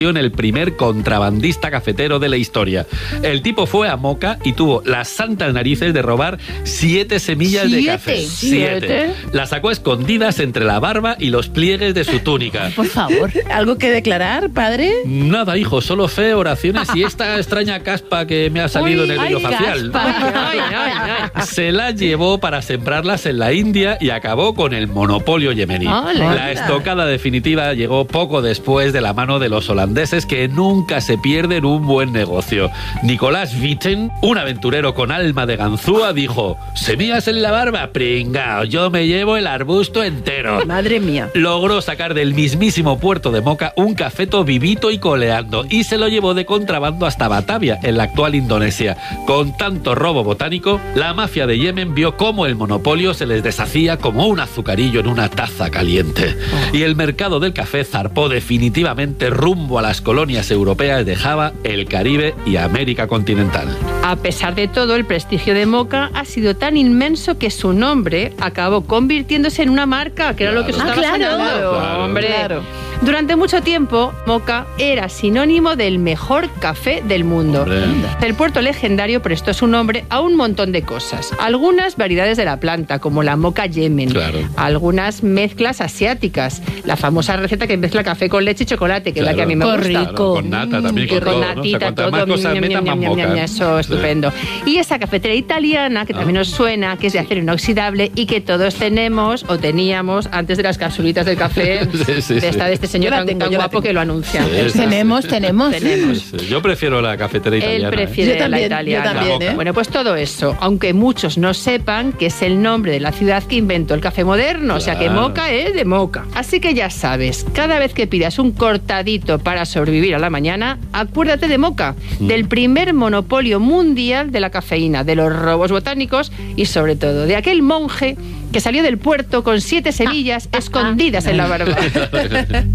en el primer contrabandista cafetero de la historia. El tipo fue a Moca y tuvo las santas narices de robar 7 semillas de café. 7. Las sacó escondidas entre la barba y los pliegues de su túnica. Por favor, ¿algo que declarar, padre? Nada, hijo, solo fe, oraciones y esta extraña caspa que me ha salido en el vello facial. Se la llevó para sembrarlas en la India y acabó con el monopolio yemení. La estocada definitiva llegó poco después de la mano de los holandeses, que nunca se pierden un buen negocio. Nicolás Witten, un aventurero con alma de ganzúa, dijo: semillas en la barba, pringao, yo me llevo el arbusto entero. Madre mía. Logró sacar del mismísimo puerto de Moca un cafeto vivito y coleando y se lo llevó de contrabando hasta Batavia, en la actual Indonesia. Con tanto robo botánico, la mafia de Yemen vio cómo el monopolio se les deshacía como un azucarillo en una taza caliente. Y el mercado del café zarpó definitivamente rumbo a las colonias europeas de Java, el Caribe y América continental. A pesar de todo, el prestigio de Moca ha sido tan inmenso que su nombre acabó convirtiéndose en una marca, que era lo que se estaba sonando. Hombre. Claro. Durante mucho tiempo, Moca era sinónimo del mejor café del mundo. Hombre. El puerto legendario prestó su nombre a un montón de cosas. Algunas variedades de la planta, como la Moca Yemen. Claro. Algunas mezclas asiáticas. La famosa receta que mezcla café con leche y chocolate, que es la que a mí me gusta. Rico. Con nata también, con todo, natita, ¿no? O sea, cuantas todo, más cosas metan, más Moca. eso, estupendo. Y esa cafetera italiana, que también nos suena, que es de acero inoxidable y que todos tenemos o teníamos antes de las capsulitas del café de este señor tan guapo que lo anuncia. Tenemos. Yo prefiero la cafetera italiana. Él prefiere la italiana. Yo también, Bueno, pues todo eso, aunque muchos no sepan que es el nombre de la ciudad que inventó el café moderno, o sea que Moca es de Moca. Así que ya sabes, cada vez que pidas un cortadito para sobrevivir a la mañana, acuérdate de Moca, del primer monopolio mundial de la cafeína, de los robos botánicos y sobre todo de aquel monje que salió del puerto con 7 semillas escondidas en la barba.